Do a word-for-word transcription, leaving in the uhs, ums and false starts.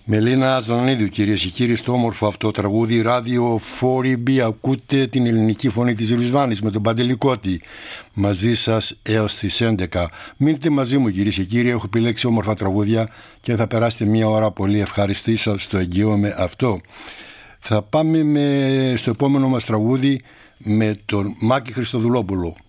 Μελίνα Ασλανίδου, κυρίες και κύριοι, στο όμορφο αυτό τραγούδι ράδιο φορ μπι ακούτε την ελληνική φωνή της Ρισβάνης με τον Παντελή Κώτη μαζί σας έως τις έντεκα. Μείνετε μαζί μου, κυρίες και κύριοι, έχω επιλέξει όμορφα τραγούδια και θα περάσετε μια ώρα πολύ ευχαριστή σας, στο εγγυώμαι αυτό. Θα πάμε με, στο επόμενο μας τραγούδι με τον Μάκη Χριστοδουλόπουλο.